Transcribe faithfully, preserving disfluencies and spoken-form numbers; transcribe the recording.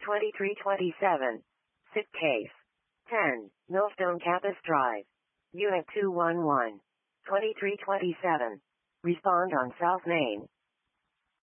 twenty-three twenty-seven. Sit case. ten. Millstone Campus Drive. Unit two one one. twenty-three twenty-seven. Respond on South Main.